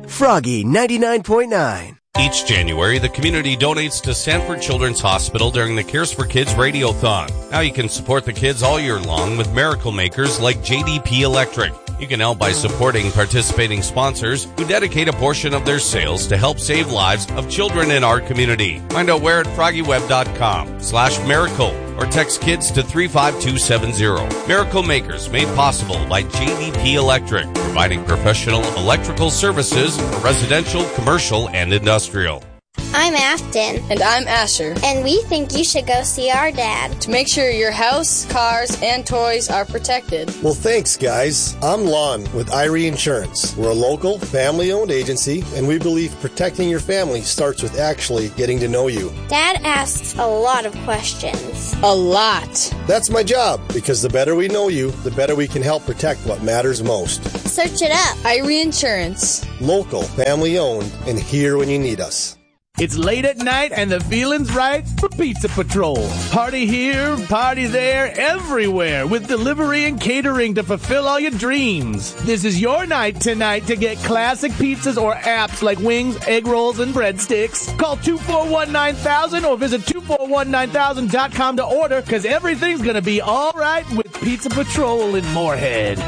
Froggy 99.9. Each January, the community donates to Sanford Children's Hospital during the Cares for Kids Radiothon. Now you can support the kids all year long with miracle makers like JDP Electric. You can help by supporting participating sponsors who dedicate a portion of their sales to help save lives of children in our community. Find out where at FroggyWeb.com/miracle or text kids to 35270. Miracle Makers made possible by JDP Electric, providing professional electrical services for residential, commercial, and industrial. I'm Afton. And I'm Asher. And we think you should go see our dad to make sure your house, cars, and toys are protected. Well, thanks, guys. I'm Lon with Irie Insurance. We're a local, family-owned agency, and we believe protecting your family starts with actually getting to know you. Dad asks a lot of questions. A lot. That's my job, because the better we know you, the better we can help protect what matters most. Search it up. Irie Insurance. Local, family-owned, and here when you need us. It's late at night and the feeling's right for Pizza Patrol. Party here, party there, everywhere with delivery and catering to fulfill all your dreams. This is your night tonight to get classic pizzas or apps like wings, egg rolls, and breadsticks. Call 241-9000 or visit 2419000.com to order, because everything's going to be all right with Pizza Patrol in Moorhead.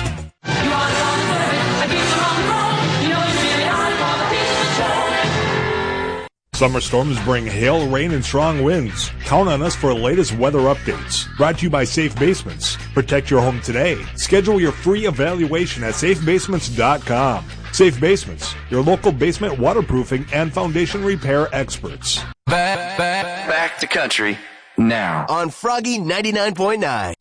Summer storms bring hail, rain, and strong winds. Count on us for the latest weather updates. Brought to you by Safe Basements. Protect your home today. Schedule your free evaluation at safebasements.com. Safe Basements, your local basement waterproofing and foundation repair experts. Back to country now on Froggy 99.9.